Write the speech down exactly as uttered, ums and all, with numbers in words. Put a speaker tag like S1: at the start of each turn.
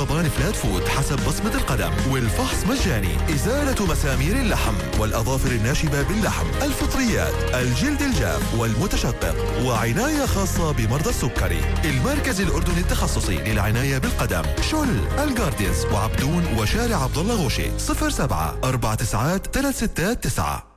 S1: قضان فلات فود حسب بصمة القدم، والفحص مجاني. إزالة مسامير اللحم والأظافر الناشبة باللحم، الفطريات، الجلد الجاف والمتشقق، وعناية خاصة بمرضى السكري. المركز الأردني التخصصي للعناية بالقدم، شل، الجاردينز وعبدون وشارع عبد الله غوشي. صفر سبعة أربعة تسعات ثلاث ستات تسعة.